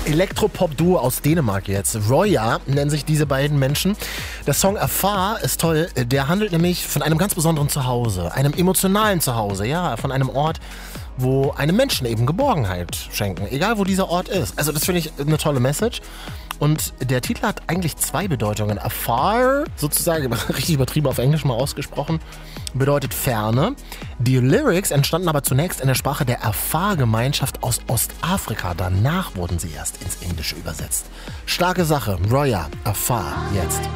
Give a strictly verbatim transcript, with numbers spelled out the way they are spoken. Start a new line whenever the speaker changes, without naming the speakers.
Elektropop-Duo aus Dänemark jetzt. Roya nennen sich diese beiden Menschen. Der Song Afar ist toll. Der handelt nämlich von einem ganz besonderen Zuhause. Einem emotionalen Zuhause, ja. Von einem Ort, wo einem Menschen eben Geborgenheit schenken. Egal, wo dieser Ort ist. Also das finde ich eine tolle Message. Und der Titel hat eigentlich zwei Bedeutungen. Afar, sozusagen richtig übertrieben auf Englisch mal ausgesprochen, bedeutet Ferne. Die Lyrics entstanden aber zunächst in der Sprache der Afar-Gemeinschaft aus Ostafrika. Danach wurden sie erst ins Englische übersetzt. Starke Sache. Roya, Afar, jetzt.